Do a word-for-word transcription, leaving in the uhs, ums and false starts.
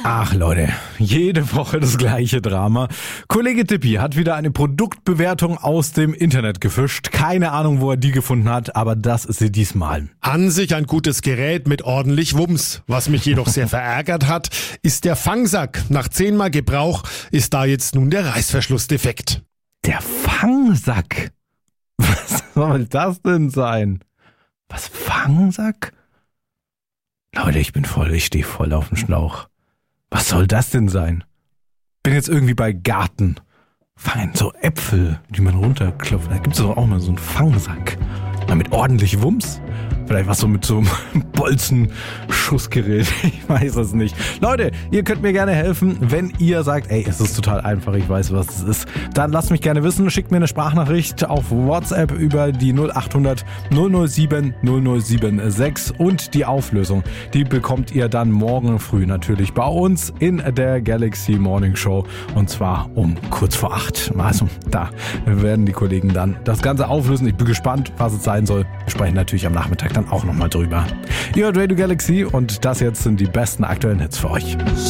Ach Leute, jede Woche das gleiche Drama. Kollege Dippi hat wieder eine Produktbewertung aus dem Internet gefischt. Keine Ahnung, wo er die gefunden hat, aber das ist sie diesmal. An sich ein gutes Gerät mit ordentlich Wumms. Was mich jedoch sehr verärgert hat, ist der Fangsack. Nach zehnmal Gebrauch ist da jetzt nun der Reißverschluss defekt. Der Fangsack? Was soll das denn sein? Was, Fangsack? Leute, ich bin voll, ich stehe voll auf dem Schlauch. Was soll das denn sein? Bin jetzt irgendwie bei Garten. Fangen so Äpfel, die man runterklopft. Da gibt es doch auch mal so einen Fangsack. Mal mit ordentlich Wumms. Vielleicht was so mit so einem Bolzenschussgerät. Ich weiß es nicht. Leute, ihr könnt mir gerne helfen, wenn ihr sagt, ey, es ist total einfach, ich weiß, was es ist. Dann lasst mich gerne wissen. Schickt mir eine Sprachnachricht auf WhatsApp über die null acht hundert null null sieben null null sieben sechs und die Auflösung, die bekommt ihr dann morgen früh natürlich bei uns in der Galaxy Morning Show und zwar um kurz vor acht. Also da werden die Kollegen dann das Ganze auflösen. Ich bin gespannt, was es sein soll. Wir sprechen natürlich am Nachmittag dann auch nochmal drüber. Ihr hört Radio Galaxy und das jetzt sind die besten aktuellen Hits für euch.